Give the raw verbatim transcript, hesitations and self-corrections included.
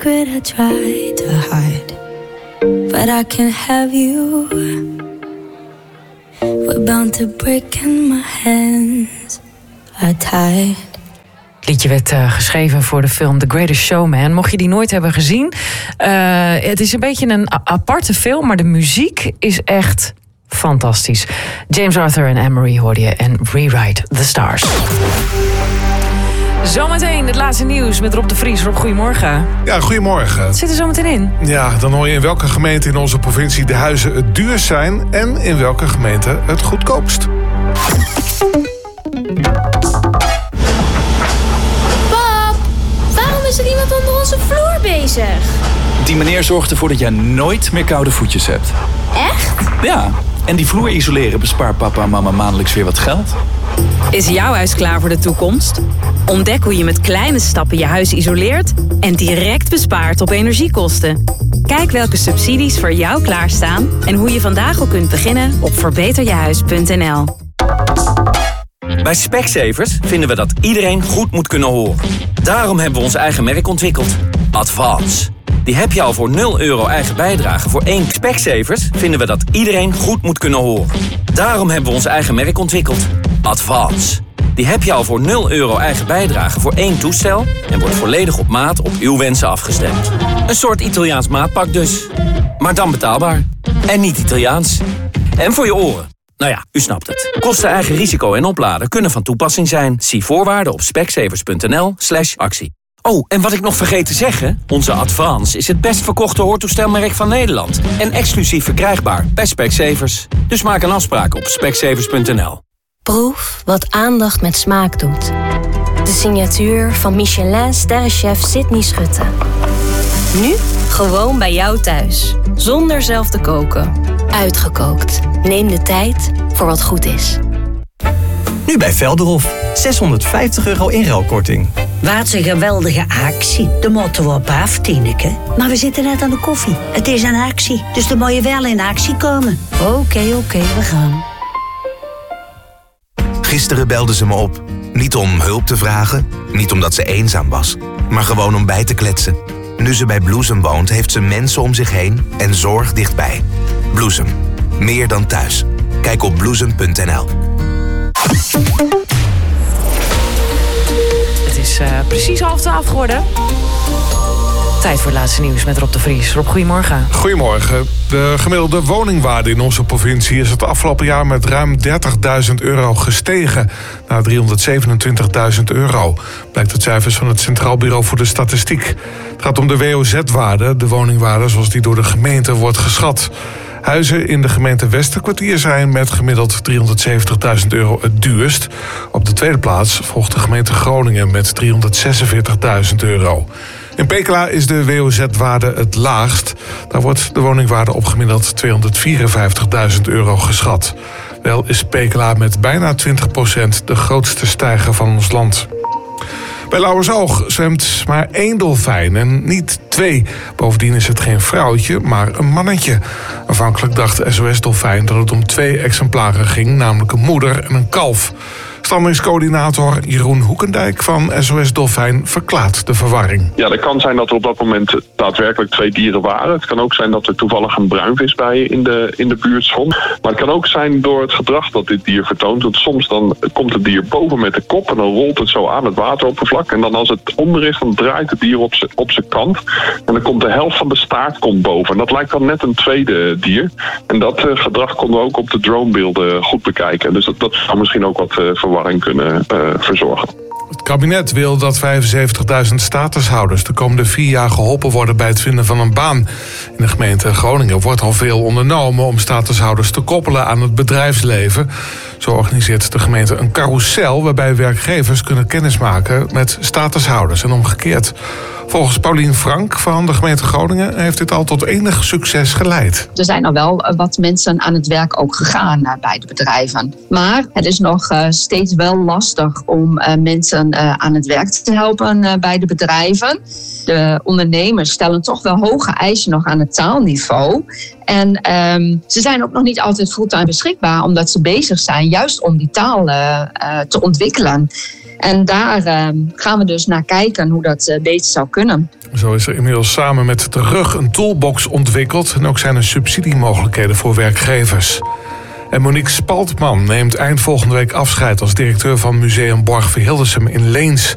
secret I try to hide, but I can't have you. We're bound to break and my hands are tied. Het liedje werd uh, geschreven voor de film The Greatest Showman. Mocht je die nooit hebben gezien. Uh, het is een beetje een a- aparte film, maar de muziek is echt fantastisch. James Arthur en Anne-Marie hoorde je en Rewrite the Stars. Zometeen het laatste nieuws met Rob de Vries. Rob, goedemorgen. Ja, goedemorgen. Wat zit er zometeen in? Ja, dan hoor je in welke gemeente in onze provincie de huizen het duurst zijn en in welke gemeente het goedkoopst. Pap, waarom is er iemand onder onze vloer bezig? Die meneer zorgt ervoor dat jij nooit meer koude voetjes hebt. Echt? Ja, en die vloer isoleren bespaart papa en mama maandelijks weer wat geld. Is jouw huis klaar voor de toekomst? Ontdek hoe je met kleine stappen je huis isoleert en direct bespaart op energiekosten. Kijk welke subsidies voor jou klaarstaan en hoe je vandaag al kunt beginnen op verbeter je huis punt n l. Bij Specsavers vinden we dat iedereen goed moet kunnen horen. Daarom hebben we ons eigen merk ontwikkeld. Advance. Die heb je al voor nul euro eigen bijdrage voor één. Specsavers vinden we dat iedereen goed moet kunnen horen. Daarom hebben we ons eigen merk ontwikkeld. Advance. Die heb je al voor nul euro eigen bijdrage voor één toestel en wordt volledig op maat op uw wensen afgestemd. Een soort Italiaans maatpak dus. Maar dan betaalbaar. En niet Italiaans. En voor je oren. Nou ja, u snapt het. Kosten, eigen risico en opladen kunnen van toepassing zijn. Zie voorwaarden op specsavers punt n l slash actie. Oh, en wat ik nog vergeet te zeggen. Onze Advance is het best verkochte hoortoestelmerk van Nederland. En exclusief verkrijgbaar bij Specsavers. Dus maak een afspraak op specsavers punt n l. Proef wat aandacht met smaak doet. De signatuur van Michelin-sterrenchef Sydney Schutte. Nu gewoon bij jou thuis. Zonder zelf te koken. Uitgekookt. Neem de tijd voor wat goed is. Nu bij Velderhof. zeshonderdvijftig euro inruilkorting. Wat een geweldige actie. De moeten we op af, Tineke. Maar we zitten net aan de koffie. Het is een actie, dus dan moet je wel in actie komen. Oké, okay, oké, okay, we gaan. Gisteren belde ze me op. Niet om hulp te vragen, niet omdat ze eenzaam was, maar gewoon om bij te kletsen. Nu ze bij Bloesem woont, heeft ze mensen om zich heen en zorg dichtbij. Bloesem. Meer dan thuis. Kijk op bloesem punt n l. Het is uh, precies half twaalf geworden. Tijd voor het laatste nieuws met Rob de Vries. Rob, goedemorgen. Goedemorgen. De gemiddelde woningwaarde in onze provincie is het afgelopen jaar met ruim dertigduizend euro gestegen naar driehonderdzevenentwintigduizend euro. Blijkt uit cijfers van het Centraal Bureau voor de Statistiek. Het gaat om de W O Z-waarde, de woningwaarde zoals die door de gemeente wordt geschat. Huizen in de gemeente Westerkwartier zijn met gemiddeld driehonderdzeventigduizend euro het duurst. Op de tweede plaats volgt de gemeente Groningen met driehonderdzesenveertigduizend euro. In Pekela is de W O Z-waarde het laagst. Daar wordt de woningwaarde op gemiddeld tweehonderdvierenvijftigduizend euro geschat. Wel is Pekela met bijna twintig procent de grootste stijger van ons land. Bij Lauwersoog zwemt maar één dolfijn en niet twee. Bovendien is het geen vrouwtje, maar een mannetje. Aanvankelijk dacht S O S Dolfijn dat het om twee exemplaren ging, namelijk een moeder en een kalf. Stammingscoördinator Jeroen Hoekendijk van S O S Dolfijn verklaart de verwarring. Ja, het kan zijn dat er op dat moment daadwerkelijk twee dieren waren. Het kan ook zijn dat er toevallig een bruinvis bij in de, in de buurt stond. Maar het kan ook zijn door het gedrag dat dit dier vertoont. Want soms dan komt het dier boven met de kop en dan rolt het zo aan het wateroppervlak. En dan als het onder is, dan draait het dier op zijn op zijn kant. En dan komt de helft van de staart komt boven. En dat lijkt dan net een tweede dier. En dat uh, gedrag konden we ook op de dronebeelden goed bekijken. Dus dat, dat zou misschien ook wat uh, verwarring kunnen uh, verzorgen. Het kabinet wil dat vijfenzeventigduizend statushouders de komende vier jaar geholpen worden bij het vinden van een baan. In de gemeente Groningen wordt al veel ondernomen om statushouders te koppelen aan het bedrijfsleven. Zo organiseert de gemeente een carousel waarbij werkgevers kunnen kennismaken met statushouders en omgekeerd. Volgens Paulien Frank van de gemeente Groningen heeft dit al tot enig succes geleid. Er zijn al wel wat mensen aan het werk ook gegaan uh, bij de bedrijven. Maar het is nog uh, steeds wel lastig om uh, mensen uh, aan het werk te helpen uh, bij de bedrijven. De ondernemers stellen toch wel hoge eisen nog aan het taalniveau. En um, ze zijn ook nog niet altijd fulltime beschikbaar, omdat ze bezig zijn juist om die taal uh, uh, te ontwikkelen. En daar uh, gaan we dus naar kijken hoe dat uh, beter zou kunnen. Zo is er inmiddels samen met de rug een toolbox ontwikkeld. En ook zijn er subsidiemogelijkheden voor werkgevers. En Monique Spaltman neemt eind volgende week afscheid als directeur van Museum Borgward Hildesheim in Leens.